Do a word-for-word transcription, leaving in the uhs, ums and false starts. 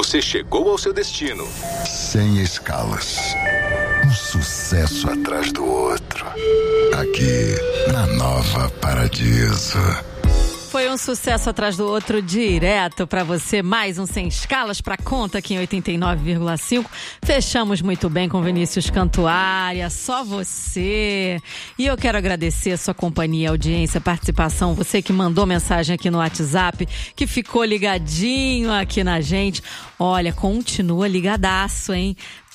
Você chegou ao seu destino. Sem escalas. Um sucesso atrás do outro. Aqui, na Nova Paradiso. Foi um sucesso atrás do outro, direto pra você. Mais um Sem Escalas pra conta aqui em oitenta e nove vírgula cinco. Fechamos muito bem com Vinícius Cantuária, só você. E eu quero agradecer a sua companhia, audiência, participação. Você que mandou mensagem aqui no WhatsApp, que ficou ligadinho aqui na gente. Olha, continua ligadaço, hein?